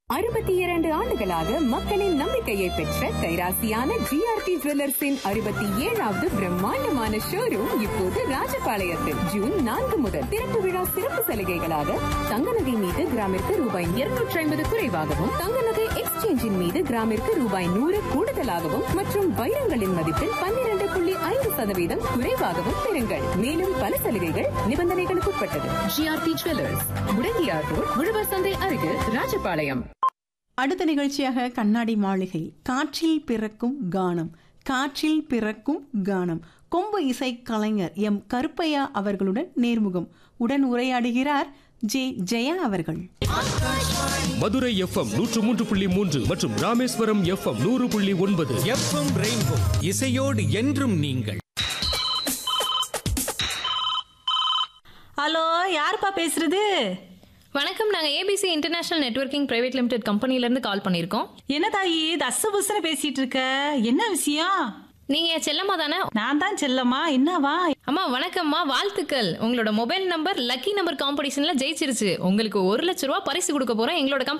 62 ஆண்டுகளாக மக்களின் நம்பிக்கையை பெற்ற கைராசியான ஜிஆர்டி ஜுவல்லர்ஸின் 67வது பிரம்மாண்டமான ஷோரூம் இப்போது ராஜபாளையத்தில் ஜூன் 4 முதல் திறப்பு விழா சிறப்பு சலுகைகளாக தங்க நகை மீது கிராமிற்கு ரூபாய் 250 குறைவாகவும் தங்க நகை எக்ஸ்சேஞ்சின் மீது கிராமிற்கு ரூபாய் 100 கூடுதலாகவும் மற்றும் வைரங்களின் மதிப்பில் 12.5% குறைவாகவும் பெறுங்கள். மேலும் பல சலுகைகள் நிபந்தனைகளுக்கு உட்பட்டது. ஜிஆர்டி ஜுவல்லர்ஸ், முடங்கியார் ரோட், உழவர் சந்தை அருகில், ராஜபாளையம். அடுத்த நிகழ்ச்சியாக கண்ணாடி மாளிகை. காற்றில் பிறக்கும் கானம், காற்றில் பிறக்கும் கானம். கொம்பு இசை கலைஞர் எம் கருப்பையா அவர்களுடன் நேர்முகம். உடன் உரையாடுகிறார் ஜெயா அவர்கள். மதுரை எஃப்எம் 103.3 மற்றும் ராமேஸ்வரம் எஃப்எம் 100.9. எஃப்எம் ரெயின்போ, இசையோடு என்றும் நீங்கள். ஹலோ, யாருப்பா பேசுறது? வணக்கம், நாங்கள் ABC international networking private limited கம்பெனிலேருந்து கால் பண்ணியிருக்கோம். என்ன தாயி தச புசன பேசிட்டு இருக்க? என்ன விஷயம்? நீங்கள் செல்லம்மா தானே? நான் தான் செல்லம்மா. என்னவா? அம்மா வணக்கம்மா, வாழ்த்துக்கள். உங்களோட மொபைல் நம்பர் லக்கி நம்பர் காம்படிஷனில் ஜெயிச்சிருச்சு. உங்களுக்கு 1 லட்ச ரூபா பரிசு கொடுக்க போகிறோம். எங்களோட